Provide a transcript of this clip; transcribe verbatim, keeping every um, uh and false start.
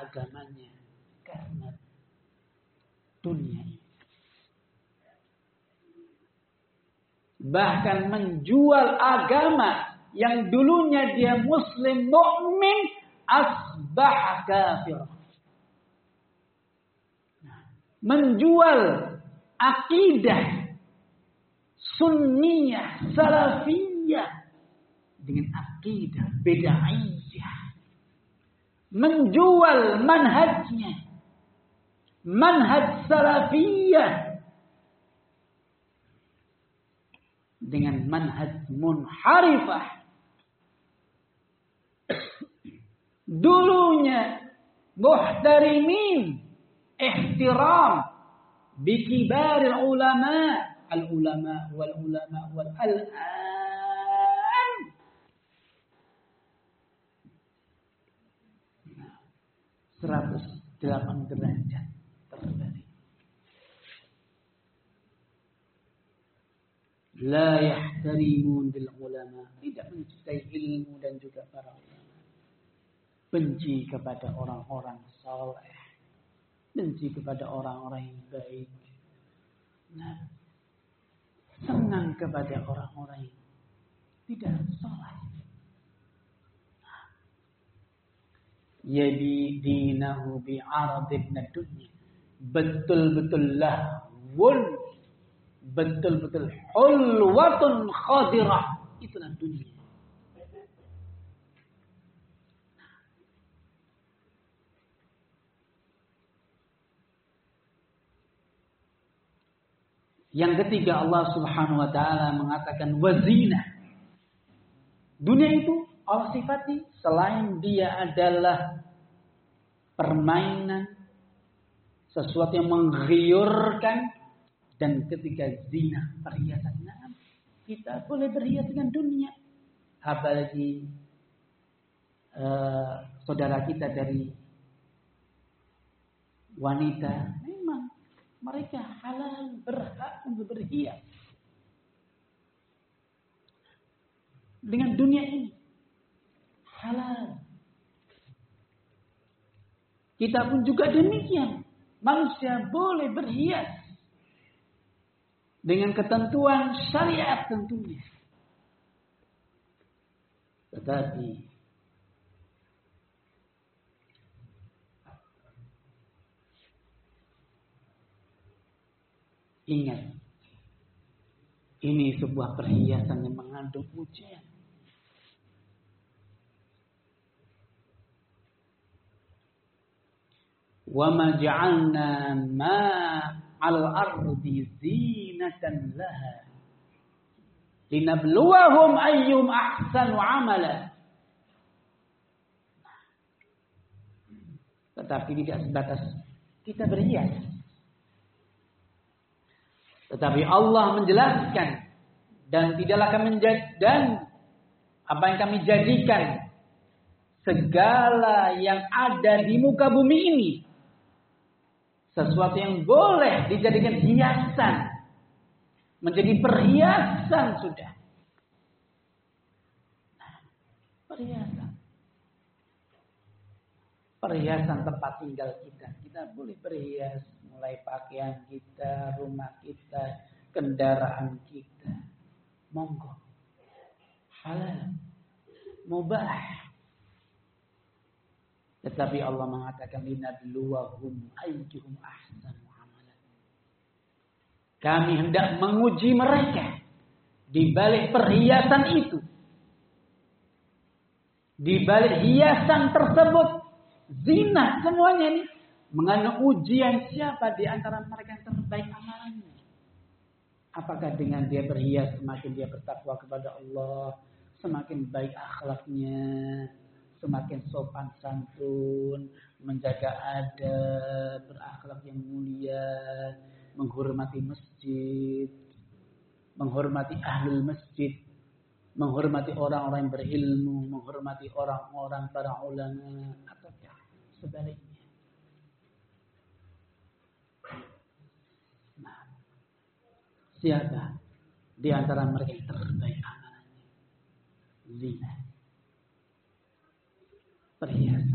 agamanya karena dunia ini. Bahkan menjual agama yang dulunya dia muslim mukmin asbah kafir. Menjual akidah sunniyah salafiyah dengan akidah bid'ahiyah. Menjual manhajnya manhaj salafiyah dengan manhaj munharifah. Dulunya muhtarimin ihtiram bikibaril ulama, al ulama wal ulama wal al'an seratus delapan derajat terbalik. La yahtarimun bil ulama, tidak mencintai ilmu dan juga para ulama. Benci kepada orang-orang saleh, benci kepada orang-orang yang baik. Nah, senang kepada orang-orang yang tidak saleh. Yabi dinahu bi'aradin dunya. Betul-betul lahwun, betul-betul hulwatun khadirah. Itulah dunia. Yang ketiga, Allah Subhanahu wa taala mengatakan wazina. Dunia itu Allah sifati selain dia adalah permainan, sesuatu yang menggiurkan, dan ketika zina, perhiasan. Nah, kita boleh berhias dengan dunia. Apalagi uh, saudara kita dari wanita, memang mereka halal, berhak untuk berhias dengan dunia ini. Halal. Kita pun juga demikian. Manusia boleh berhias dengan ketentuan syariat tentunya. Tetapi ingat, ini sebuah perhiasan yang mengandung ujian. Wa ma ja'alna ma 'alal ardi zinatan laha linabluwahum ayyum ahsanu 'amala. Tetapi tidak sebatas kita berhias. Tetapi Allah menjelaskan, dan tidaklah kami menjadi, dan apa yang kami jadikan segala yang ada di muka bumi ini sesuatu yang boleh dijadikan hiasan, menjadi perhiasan sudah. Perhiasan. Perhiasan tempat tinggal kita. Kita boleh berhias, mulai pakaian kita, rumah kita, kendaraan kita. Monggo. Halal. Mubah. Tetapi Allah mengatakan linabluwahum ayyuhum ahsanu amalan. Kami hendak menguji mereka di balik perhiasan itu. Di balik hiasan tersebut, zina semuanya ini mengandung ujian siapa di antara mereka yang terbaik amalannya. Apakah dengan dia berhias semakin dia bertakwa kepada Allah, semakin baik akhlaknya, semakin sopan santun, menjaga adab, berakhlak yang mulia, menghormati masjid, menghormati ahlul masjid, menghormati orang-orang yang berilmu, menghormati orang-orang para ulama, ataukah sebaliknya. Nah, siapa di antara mereka yang terbaik amalannya? Zina. Perhiasan.